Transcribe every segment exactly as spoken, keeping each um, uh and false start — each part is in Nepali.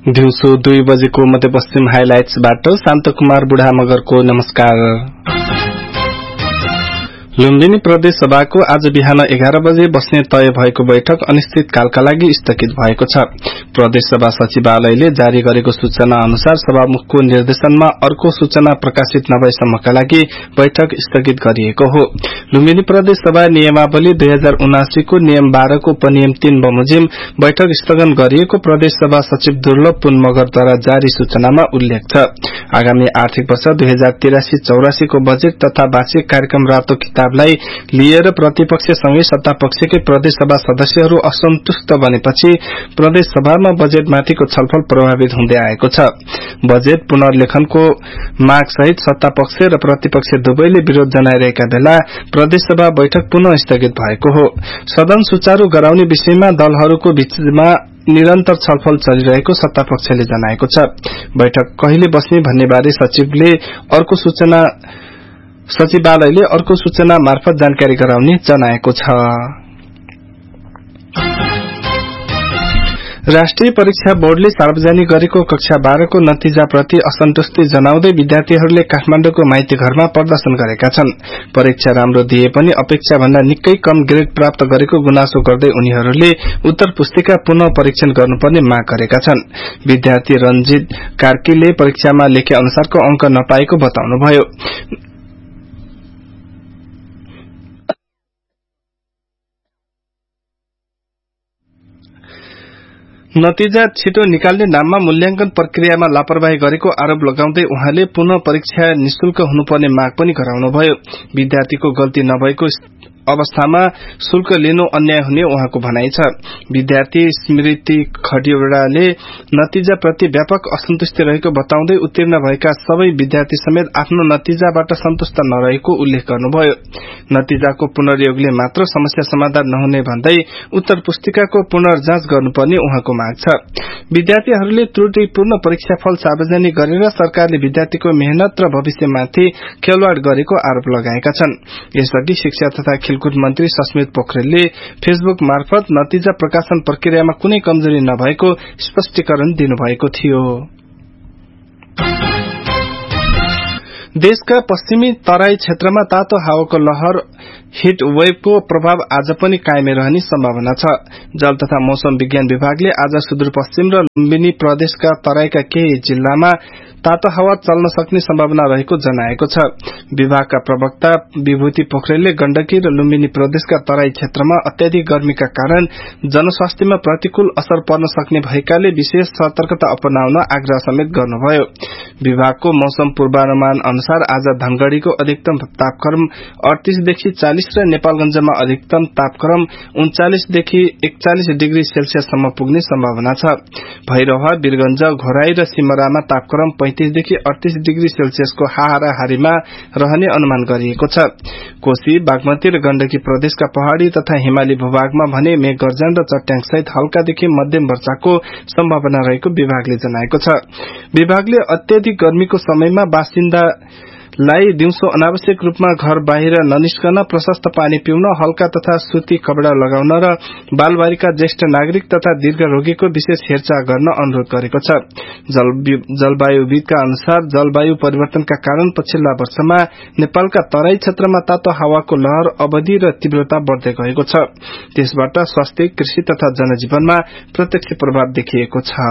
दिउँसो दुई बजेको मध्यपश्चिम हाइलाइट्सबाट शान्तकुमार बुढा मगरको नमस्कार। लुम्बिनी प्रदेश सभाको आज बिहान एघार बजे बस्ने तय भएको बैठक अनिश्चितकालका लागि स्थगित भएको छ। प्रदेश सभा सचिवालयले जारी गरेको सूचना अनुसार सभामुखको निर्देशनमा अर्को सूचना प्रकाशित नभएसम्मका लागि बैठक स्थगित गरिएको हो। लुम्बिनी प्रदेश सभा नियमावली दुई हजार उनासी को नियम बाह्र को उपनियम तीन बमोजिम बैठक स्थगन गरिएको प्रदेश सभा सचिव दुर्लभ पुन मगरद्वारा जारी सूचनामा उल्लेख छ। आगामी आर्थिक वर्ष दुई हजार तिरासी चौरासी को बजेट तथा वार्षिक कार्यक्रम रातो किताबलाई लिएर प्रतिपक्षसँगै सत्तापक्षकै प्रदेश सभा सदस्यहरू असन्तुष्ट बनेपछि प्रदेश सभामा बजेटमाथिको छलफल प्रभावित हुँदै आएको छ। बजेट पुनर्लेखनको माग सहित सत्तापक्ष र प्रतिपक्ष दुवैले विरोध जनाइरहेका बेला प्रदेश सभा बैठक पुनः स्थगित भएको हो। सदन सुचारू गराउने विषयमा दलहरूको बीचमा निरन्तर छलफल चलिरहेको सत्तापक्षले जनाएको छ। बैठक कहिले बस्ने भन्ने बारे सचिवले अर्को सूचना सचिवालयले अर्को सूचना मार्फत जानकारी गराउने जनाएको छ। राष्ट्रिय परीक्षा बोर्डले सार्वजनिक गरेको कक्षा बाह्र को नतिजाप्रति असन्तुष्टि जनाउँदै विद्यार्थीहरूले काठमाडौँको माइती घरमा प्रदर्शन गरेका छन्। परीक्षा राम्रो दिए पनि अपेक्षा भन्दा निकै कम ग्रेड प्राप्त गरेको गुनासो गर्दै उनीहरूले उत्तर पुस्तिका पुनः परीक्षण गर्नुपर्ने माग गरेका छन्। विद्यार्थी रञ्जित कार्कीले परीक्षामा लेखे अनुसारको अंक नपाएको बताउनुभयो। नतिजा छिटो निकाल्ने नाममा मूल्यांकन प्रक्रियामा लापरवाही गरेको आरोप लगाउँदै उहाँले पुनः परीक्षा निशुल्क हुनुपर्ने माग पनि गराउनुभयो। विद्यार्थीको गल्ती नभएको अवस्थामा शुल्क लिनु अन्याय हुने उहाँको भनाइ छ। विद्यार्थी स्मृति खटिवड़ाले नतिजाप्रति व्यापक असन्तुष्टि रहेको बताउँदै उत्तीर्ण भएका सबै विद्यार्थी समेत आफ्नो नतिजाबाट सन्तुष्ट नरहेको उल्लेख गर्नुभयो। नतिजाको पुनर्योगले मात्र समस्या समाधान नहुने भन्दै उत्तर पुस्तिकाको पुनर्जाँच गर्नुपर्ने उहाँको माग छ। विद्यार्थीहरूले त्रुटिपूर्ण परीक्षाफल सार्वजनिक गरेर सरकारले विद्यार्थीको मेहनत र भविष्यमाथि खेलवाड़ गरेको आरोप लगाएका छन्। यसअघि शिक्षा तथा खेलकुद मन्त्री सस्मित पोखरेलले फेसबुक मार्फत नतिजा प्रकाशन प्रक्रियामा कुनै कमजोरी नभएको स्पष्टीकरण दिनुभएको थियो। देशका पश्चिमी तराई क्षेत्रमा तातो हावाको लहर हिट वेभको प्रभाव आज पनि कायमै रहने सम्भावना छ। जल तथा मौसम विज्ञान विभागले आज सुदूरपश्चिम र लुम्बिनी प्रदेशका तराईका केही जिल्लामा तातो हावा चल्न सक्ने सम्भावना रहेको जनाएको छ। विभागका प्रवक्ता विभूति पोखरेलले गण्डकी र लुम्बिनी प्रदेशका तराई क्षेत्रमा अत्याधिक गर्मीका कारण जनस्वास्थ्यमा प्रतिकूल असर पर्न सक्ने भएकाले विशेष सतर्कता अपनाउन आग्रह समेत गर्नुभयो। विभागको मौसम पूर्वानुमान अनुसार आज धनगढ़ीको अधिकतम तापक्रम अड़तीस देखि चालीस र नेपालगंजमा अधिकतम तापक्रम उन्चालीस देखि एकचालीस डिग्री सेल्सियससम्म पुग्ने सम्भावना छ। भैरवा, वीरगंज, घोराई र सिमरामा तापक्रम पैंतीस देखि अड़तीस डिग्री सेल्सियसको हाराहारीमा रहने अनुमान गरिएको छ। कोशी, बागमती र गण्डकी प्रदेशका पहाड़ी तथा हिमाली भूभागमा भने मेघगर्जन र चट्याङसहित हल्कादेखि मध्यम वर्षाको सम्भावना रहेको विभागले जनाएको छ। विभागले अत्याधिक गर्मीको समयमा बासिन्दा लाई दिउँसो अनावश्यक रूपमा घर बाहिर ननिस्कन, प्रशस्त पानी पिउन, हल्का तथा सूती कपड़ा लगाउन र बालबालिका, ज्येष्ठ नागरिक तथा दीर्घ रोगीको विशेष हेरचाह गर्न अनुरोध गरेको छ। जलवायुविदका अनुसार जलवायु परिवर्तनका कारण पछिल्ला वर्षमा नेपालका तराई क्षेत्रमा तातो हावाको लहर अवधि र तीव्रता बढ़दै गएको छ। त्यसबाट स्वास्थ्य, कृषि तथा जनजीवनमा प्रत्यक्ष प्रभाव देखिएको छ।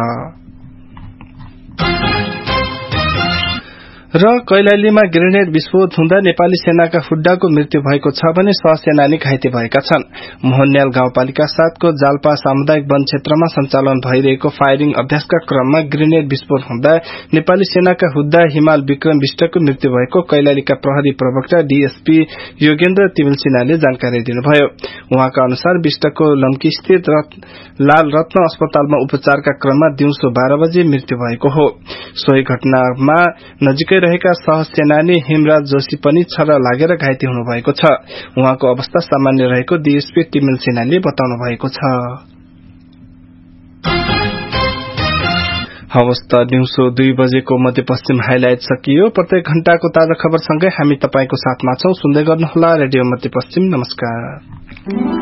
र कैलालीमा ग्रेनेड विस्फोट हुँदा नेपाली सेनाका हुड्डाको मृत्यु भएको छ भने सहसेनानी घाइते भएका छन्। मोहनन्याल गाउँपालिका सातको जाल्पा सामुदायिक वन क्षेत्रमा सञ्चालन भइरहेको फायरिङ अभ्यासका क्रममा ग्रेनेड विस्फोट हुँदा नेपाली सेनाका हुड्डा हिमाल विक्रम विष्टको मृत्यु भएको कैलालीका प्रहरी प्रवक्ता डीएसपी योगेन्द्र तिमिल सिन्हाले जानकारी दिनुभयो। उहाँका अनुसार विष्टको लम्की स्थित लाल रत्न अस्पतालमा उपचारका क्रममा दिउँसो बाह्र बजे मृत्यु भएको हो। सोही घटनामा नजिकै रहेका सहसेनानी हेमराज जोशी पनि छर्रा लागेर घाइते हुनुभएको छ। उहाँको अवस्था सामान्य रहेको डीएसपी तिमिल सिन्हाले बताउनु भएको छ। हवस् त दिउँसो दुई बजेको मध्यपश्चिम हाइलाइट सकियो। प्रत्येक घण्टाको ताजा खबरसँगै हामी तपाईको साथमा छौं। सुन्दै गर्नुहोला रेडियो मध्यपश्चिम। नमस्कार।